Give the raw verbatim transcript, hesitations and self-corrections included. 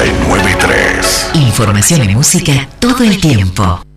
nueve tres. Información y música todo el tiempo.